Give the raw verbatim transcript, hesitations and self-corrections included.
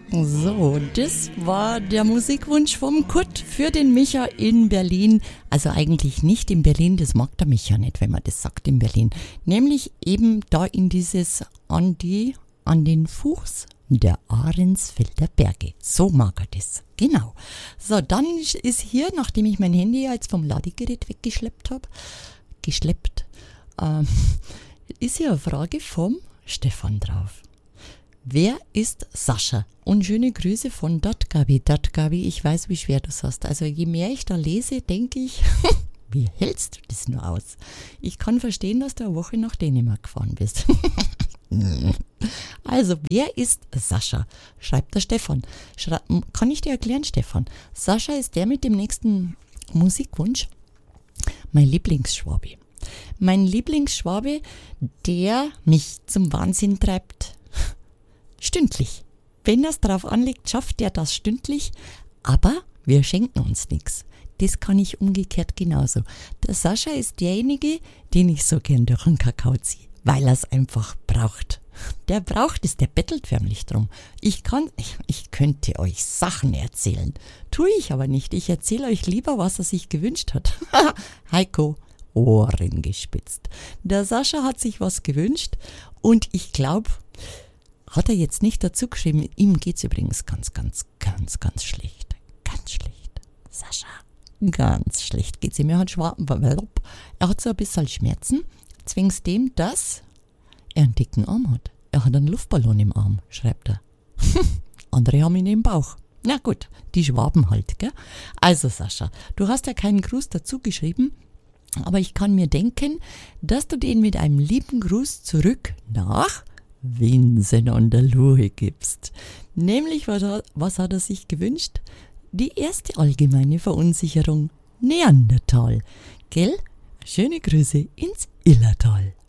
So, das war der Musikwunsch vom Kurt für den Micha in Berlin. Also eigentlich nicht in Berlin, das mag der Micha nicht, wenn man das sagt in Berlin. Nämlich eben da in dieses an die, an den Fuß der Ahrensfelder Berge. So mag er das. Genau. So, dann ist hier, nachdem ich mein Handy jetzt vom Ladegerät weggeschleppt habe, geschleppt, ähm, ist hier eine Frage vom Stefan drauf. Wer ist Sascha? Und schöne Grüße von Datgabi. Datgabi, ich weiß, wie schwer du es hast. Also je mehr ich da lese, denke ich, wie hältst du das nur aus? Ich kann verstehen, dass du eine Woche nach Dänemark gefahren bist. Also, wer ist Sascha? Schreibt der Stefan. Schrei- kann ich dir erklären, Stefan? Sascha ist der mit dem nächsten Musikwunsch. Mein Lieblingsschwabe. Mein Lieblingsschwabe, der mich zum Wahnsinn treibt. Stündlich. Wenn er es darauf anlegt, schafft er das stündlich. Aber wir schenken uns nichts. Das kann ich umgekehrt genauso. Der Sascha ist derjenige, den ich so gern durch den Kakao ziehe, weil er es einfach braucht. Der braucht es, der bettelt förmlich drum. Ich kann, ich, ich könnte euch Sachen erzählen. Tue ich aber nicht. Ich erzähle euch lieber, was er sich gewünscht hat. Heiko, Ohren gespitzt. Der Sascha hat sich was gewünscht und ich glaube, hat er jetzt nicht dazu geschrieben, ihm geht's übrigens ganz, ganz, ganz, ganz schlecht. Ganz schlecht. Sascha, ganz schlecht geht's ihm. Er hat Schwaben, er hat so ein bisschen Schmerzen, zwingst dem, dass er einen dicken Arm hat. Er hat einen Luftballon im Arm, schreibt er. Andere haben ihn im Bauch. Na gut, die Schwaben halt, gell? Also Sascha, du hast ja keinen Gruß dazu geschrieben, aber ich kann mir denken, dass du den mit einem lieben Gruß zurück nach Winsen an der Luhe gibst. Nämlich, was, er, was hat er sich gewünscht? Die erste allgemeine Verunsicherung. Neandertal. Gell? Schöne Grüße ins Illertal.